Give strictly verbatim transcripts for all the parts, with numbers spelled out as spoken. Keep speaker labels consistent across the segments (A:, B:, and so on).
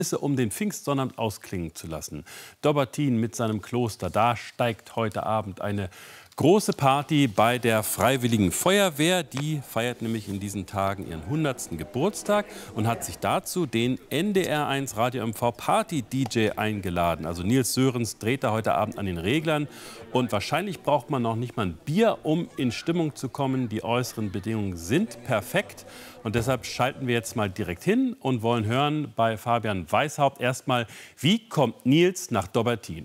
A: um den Pfingstsonnabend ausklingen zu lassen. Dobbertin mit seinem Kloster, da steigt heute Abend eine große Party bei der Freiwilligen Feuerwehr. Die feiert nämlich in diesen Tagen ihren hundertsten Geburtstag und hat sich dazu den N D R eins Radio M V Party-D J eingeladen. Also Nils Sörens dreht da heute Abend an den Reglern. Und wahrscheinlich braucht man noch nicht mal ein Bier, um in Stimmung zu kommen. Die äußeren Bedingungen sind perfekt. Und deshalb schalten wir jetzt mal direkt hin und wollen hören bei Fabian Weishaupt erstmal, wie kommt Nils nach Dobbertin?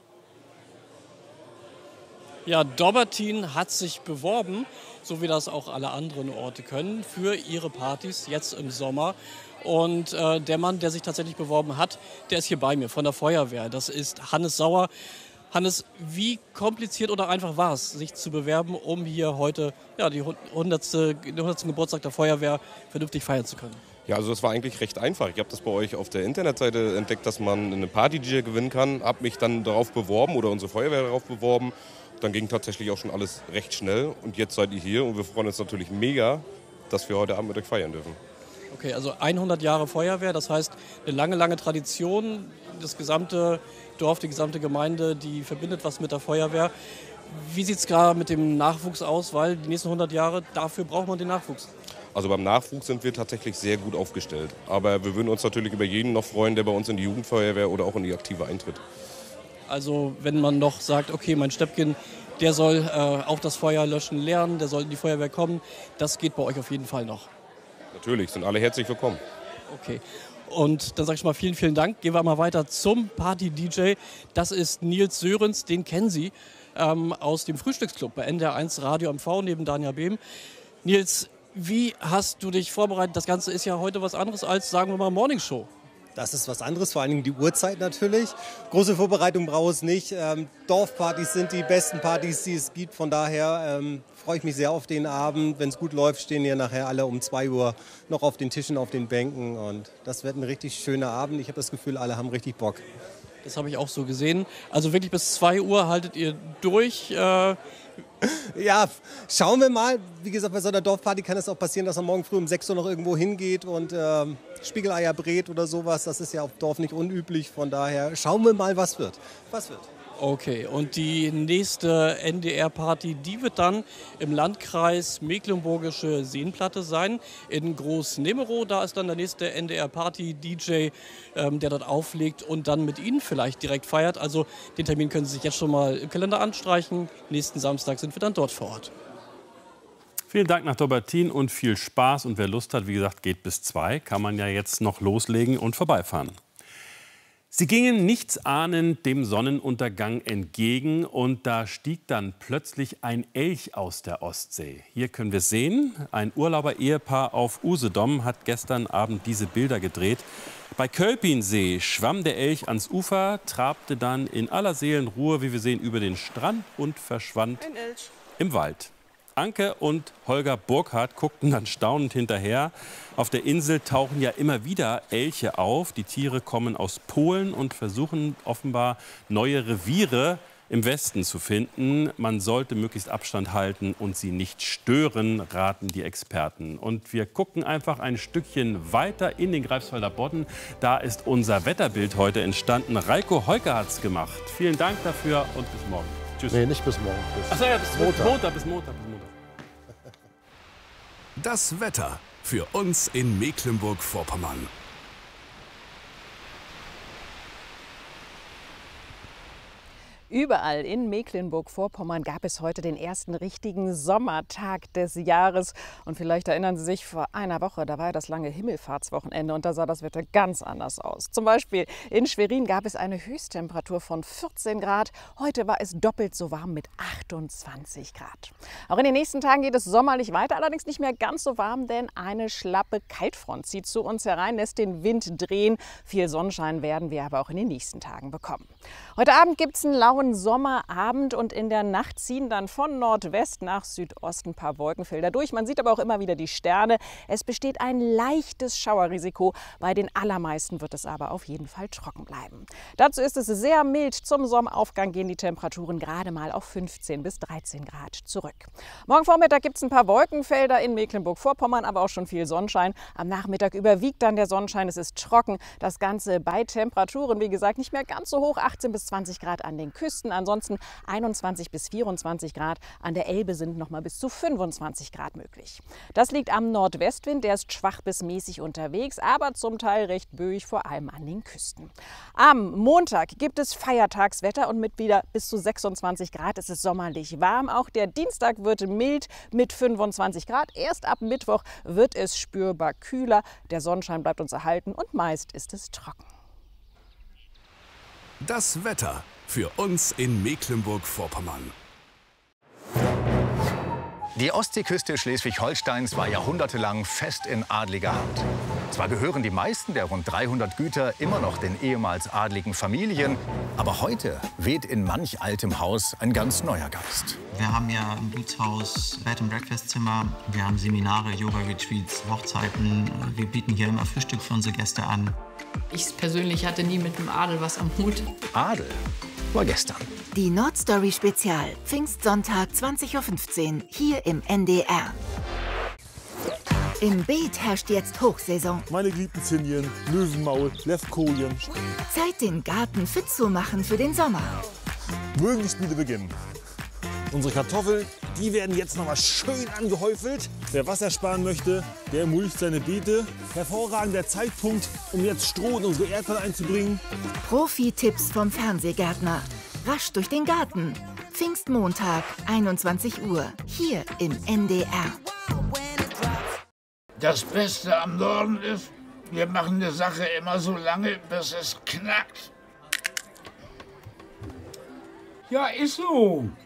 B: Ja, Dobbertin hat sich beworben, so wie das auch alle anderen Orte können, für ihre Partys jetzt im Sommer. Und äh, der Mann, der sich tatsächlich beworben hat, der ist hier bei mir von der Feuerwehr. Das ist Hannes Sauer. Hannes, wie kompliziert oder einfach war es, sich zu bewerben, um hier heute ja, die hundertsten den hundertsten Geburtstag der Feuerwehr vernünftig feiern zu können?
C: Ja, also das war eigentlich recht einfach. Ich habe das bei euch auf der Internetseite entdeckt, dass man eine Party-D J gewinnen kann. Habe mich dann darauf beworben oder unsere Feuerwehr darauf beworben. Dann ging tatsächlich auch schon alles recht schnell. Und jetzt seid ihr hier und wir freuen uns natürlich mega, dass wir heute Abend mit euch feiern dürfen.
B: Okay, also hundert Jahre Feuerwehr, das heißt eine lange, lange Tradition. Das gesamte Dorf, die gesamte Gemeinde, die verbindet was mit der Feuerwehr. Wie sieht es gerade mit dem Nachwuchs aus? Weil die nächsten hundert Jahre, dafür braucht man den Nachwuchs.
C: Also beim Nachwuchs sind wir tatsächlich sehr gut aufgestellt. Aber wir würden uns natürlich über jeden noch freuen, der bei uns in die Jugendfeuerwehr oder auch in die Aktive eintritt.
B: Also wenn man noch sagt, okay, mein Steppken, der soll äh, auch das Feuer löschen lernen, der soll in die Feuerwehr kommen, das geht bei euch auf jeden Fall noch.
C: Natürlich, sind alle herzlich willkommen.
B: Okay. Und dann sage ich mal vielen, vielen Dank. Gehen wir mal weiter zum Party-D J. Das ist Nils Sörens, den kennen Sie ähm, aus dem Frühstücksclub bei N D R eins Radio M V neben Danja Behm. Nils, wie hast du dich vorbereitet? Das Ganze ist ja heute was anderes als, sagen wir mal, Morningshow.
D: Das ist was anderes, vor allen Dingen die Uhrzeit natürlich. Große Vorbereitung brauche es nicht. Ähm, Dorfpartys sind die besten Partys, die es gibt. Von daher ähm, freue ich mich sehr auf den Abend. Wenn es gut läuft, stehen hier nachher alle um zwei Uhr noch auf den Tischen, auf den Bänken. Und das wird ein richtig schöner Abend. Ich habe das Gefühl, alle haben richtig Bock.
B: Das habe ich auch so gesehen. Also wirklich bis zwei Uhr haltet ihr durch. Äh
D: Ja, schauen wir mal. Wie gesagt, bei so einer Dorfparty kann es auch passieren, dass man morgen früh um sechs Uhr noch irgendwo hingeht und ähm, Spiegeleier brät oder sowas. Das ist ja auf Dorf nicht unüblich. Von daher schauen wir mal, was wird. Was wird.
B: Okay, und die nächste N D R-Party, die wird dann im Landkreis Mecklenburgische Seenplatte sein, in Groß-Nemerow. Da ist dann der nächste N D R-Party-D J, ähm, der dort auflegt und dann mit Ihnen vielleicht direkt feiert. Also den Termin können Sie sich jetzt schon mal im Kalender anstreichen. Nächsten Samstag sind wir dann dort vor Ort.
A: Vielen Dank nach Dobbertin und viel Spaß. Und wer Lust hat, wie gesagt, geht bis zwei. Kann man ja jetzt noch loslegen und vorbeifahren. Sie gingen nichtsahnend dem Sonnenuntergang entgegen und da stieg dann plötzlich ein Elch aus der Ostsee. Hier können wir sehen, ein Urlauber-Ehepaar auf Usedom hat gestern Abend diese Bilder gedreht. Bei Kölpinsee schwamm der Elch ans Ufer, trabte dann in aller Seelenruhe, wie wir sehen, über den Strand und verschwand im Wald. Anke und Holger Burkhardt guckten dann staunend hinterher. Auf der Insel tauchen ja immer wieder Elche auf. Die Tiere kommen aus Polen und versuchen offenbar neue Reviere im Westen zu finden. Man sollte möglichst Abstand halten und sie nicht stören, raten die Experten. Und wir gucken einfach ein Stückchen weiter in den Greifswalder Bodden. Da ist unser Wetterbild heute entstanden. Reiko Heuke hat es gemacht. Vielen Dank dafür und bis morgen. Tschüss.
E: Nee, nicht bis morgen. Bis
A: Ach so, ja, bis Montag. Montag, bis Montag, bis Montag.
F: Das Wetter für uns in Mecklenburg-Vorpommern.
G: Überall in Mecklenburg-Vorpommern gab es heute den ersten richtigen Sommertag des Jahres. Und vielleicht erinnern Sie sich, vor einer Woche, da war ja das lange Himmelfahrtswochenende und da sah das Wetter ganz anders aus. Zum Beispiel in Schwerin gab es eine Höchsttemperatur von vierzehn Grad. Heute war es doppelt so warm mit achtundzwanzig Grad. Auch in den nächsten Tagen geht es sommerlich weiter, allerdings nicht mehr ganz so warm, denn eine schlappe Kaltfront zieht zu uns herein, lässt den Wind drehen. Viel Sonnenschein werden wir aber auch in den nächsten Tagen bekommen. Heute Abend gibt es einen lauen grauen Sommerabend und in der Nacht ziehen dann von Nordwest nach Südosten ein paar Wolkenfelder durch. Man sieht aber auch immer wieder die Sterne. Es besteht ein leichtes Schauerrisiko. Bei den allermeisten wird es aber auf jeden Fall trocken bleiben. Dazu ist es sehr mild. Zum Sonnenaufgang gehen die Temperaturen gerade mal auf fünfzehn bis dreizehn Grad zurück. Morgen Vormittag gibt es ein paar Wolkenfelder in Mecklenburg-Vorpommern, aber auch schon viel Sonnenschein. Am Nachmittag überwiegt dann der Sonnenschein. Es ist trocken. Das Ganze bei Temperaturen, wie gesagt, nicht mehr ganz so hoch. achtzehn bis zwanzig Grad an den Küsten. Ansonsten einundzwanzig bis vierundzwanzig Grad. An der Elbe sind noch mal bis zu fünfundzwanzig Grad möglich. Das liegt am Nordwestwind. Der ist schwach bis mäßig unterwegs, aber zum Teil recht böig, vor allem an den Küsten. Am Montag gibt es Feiertagswetter und mit wieder bis zu sechsundzwanzig Grad. Es ist sommerlich warm. Auch der Dienstag wird mild mit fünfundzwanzig Grad. Erst ab Mittwoch wird es spürbar kühler. Der Sonnenschein bleibt uns erhalten und meist ist es trocken.
F: Das Wetter für uns in Mecklenburg-Vorpommern.
E: Die Ostseeküste Schleswig-Holsteins war jahrhundertelang fest in adliger Hand. Zwar gehören die meisten der rund dreihundert Güter immer noch den ehemals adligen Familien, aber heute weht in manch altem Haus ein ganz neuer Geist.
H: Wir haben ja im Gutshaus Bed-and-Breakfast-Zimmer, wir haben Seminare, Yoga-Retreats, Hochzeiten. Wir bieten hier immer Frühstück für unsere Gäste an.
I: Ich persönlich hatte nie mit dem Adel was am Hut.
E: Adel war gestern.
J: Die Nordstory Spezial, Pfingstsonntag zwanzig Uhr fünfzehn, hier im N D R. Im Beet herrscht jetzt Hochsaison.
K: Meine geliebten Zinien, Löwenmaul, Levkojen.
J: Zeit, den Garten fit zu machen für den Sommer.
K: Mögen die Spiele beginnen. Unsere Kartoffeln, die werden jetzt noch mal schön angehäufelt. Wer Wasser sparen möchte, der mulcht seine Beete. Hervorragender Zeitpunkt, um jetzt Stroh in unsere Erdbeeren einzubringen.
J: Profi-Tipps vom Fernsehgärtner. Rasch durch den Garten. Pfingstmontag, einundzwanzig Uhr, hier im N D R.
L: Das Beste am Norden ist, wir machen eine Sache immer so lange, bis es knackt. Ja, ist so.